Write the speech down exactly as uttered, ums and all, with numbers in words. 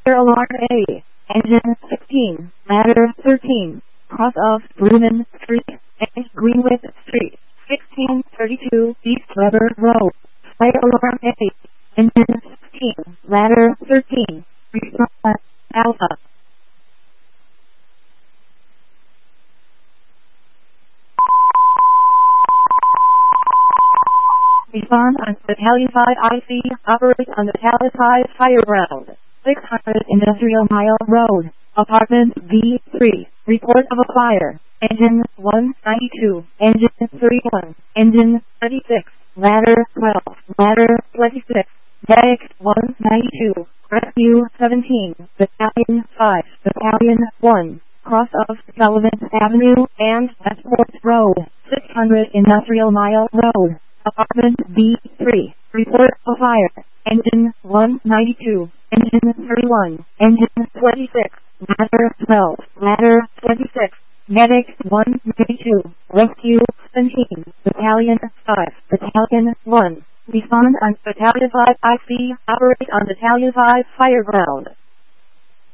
Fire alarm A. Engine sixteen, ladder thirteen, cross of Bruman Street and Greenwith Street, sixteen thirty-two East Weber Road. Fire alarm A. Engine sixteen, ladder thirteen, response Alpha. Respond on Battalion five I C, operate on the Battalion five Fire Ground, six hundred Industrial Mile Road, Apartment B three, report of a fire, engine one ninety-two, engine thirty-one, engine thirty-six, ladder twelve, ladder twenty-six, medic one ninety-two, rescue seventeen, Battalion five, Battalion one, cross of Sullivan Avenue and Westport Road, six hundred Industrial Mile Road, Apartment B three, report of fire, engine one ninety-two, engine thirty-one, engine twenty-six, ladder twelve, ladder twenty-six, medic one ninety-two, rescue seventeen, Battalion five, Battalion one, respond on Battalion five I C, operate on Battalion five Fire Ground.